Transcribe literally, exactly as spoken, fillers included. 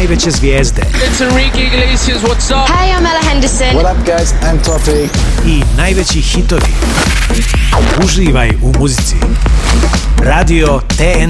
najveće zvijezde. It's Enrique Iglesias, what's up? Hey, I'm Ella Henderson. What up guys, I'm Toffee. I najveći hitovi. Uživaj u muzici. Radio T N